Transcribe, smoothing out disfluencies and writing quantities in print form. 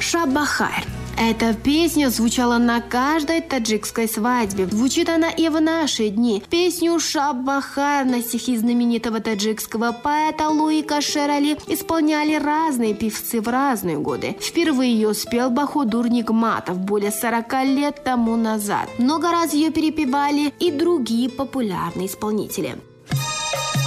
«Шаббахар». Эта песня звучала на каждой таджикской свадьбе. Звучит она и в наши дни. Песню «Шаббахар» на стихи знаменитого таджикского поэта Луика Шерали исполняли разные певцы в разные годы. Впервые ее спел Бахудур Нигматов более 40 лет тому назад. Много раз ее перепевали и другие популярные исполнители.